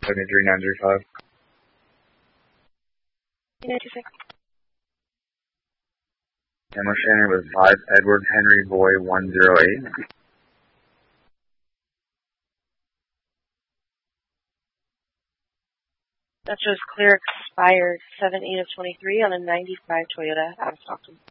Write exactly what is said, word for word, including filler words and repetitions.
seventy-three nine three five. Ammo Shannon was five Edward Henry Boy one zero eight. That shows clear expired seven eight of twenty-three on a ninety-five Toyota out of Stockton.